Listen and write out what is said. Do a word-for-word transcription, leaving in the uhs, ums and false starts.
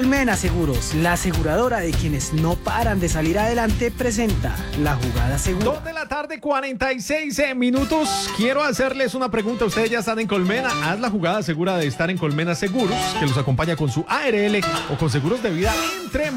Colmena Seguros, la aseguradora de quienes no paran de salir adelante, presenta La Jugada Segura. Dos de la tarde, cuarenta y seis minutos. Quiero hacerles una pregunta. Ustedes ya están en Colmena. Haz la jugada segura de estar en Colmena Seguros, que los acompaña con su A R L o con seguros de vida entre